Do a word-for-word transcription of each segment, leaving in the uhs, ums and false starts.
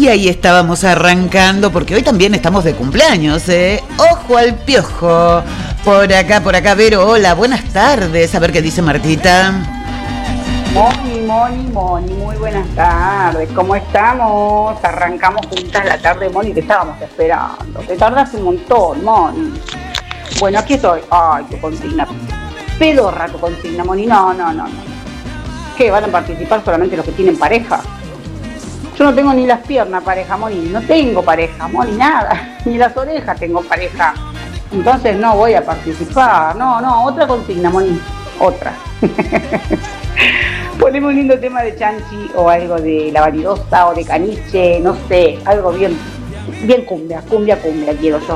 Y ahí estábamos arrancando, porque hoy también estamos de cumpleaños, ¿eh? ¡Ojo al piojo! Por acá, por acá, Vero, hola, buenas tardes. A ver qué dice Martita. Moni, Moni, Moni, muy buenas tardes. ¿Cómo estamos? Arrancamos juntas la tarde, Moni, te estábamos esperando. Te tardaste un montón, Moni. Bueno, aquí estoy. Ay, tu consigna. Pedorra tu consigna, Moni. No, no, no, no. ¿Qué? ¿Van a participar solamente los que tienen pareja? Yo no tengo ni las piernas pareja, Moni. No tengo pareja, Moni, nada. Ni las orejas tengo pareja. Entonces no voy a participar. No, no, otra consigna, Moni. Otra. Ponemos un lindo tema de Chanchi o algo de La Vanidosa o de Caniche, no sé, algo bien, bien cumbia, cumbia, cumbia quiero yo.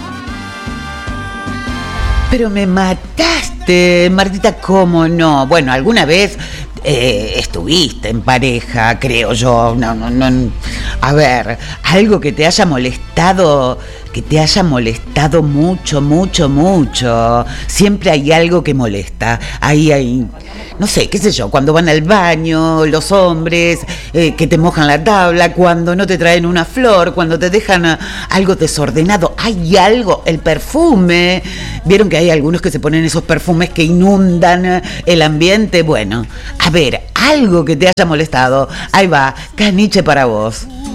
Pero me mataste, Martita, ¿cómo no? Bueno, alguna vez eh, estuviste en pareja, creo yo. No, no, no. A ver, algo que te haya molestado, que te haya molestado mucho, mucho, mucho. Siempre hay algo que molesta. Ahí hay, no sé, qué sé yo, cuando van al baño los hombres, eh, que te mojan la tabla, cuando no te traen una flor, cuando te dejan uh, algo desordenado. Hay algo, el perfume. Vieron que hay algunos que se ponen esos perfumes que inundan uh, el ambiente. Bueno, a ver, algo que te haya molestado. Ahí va, Caniche para vos.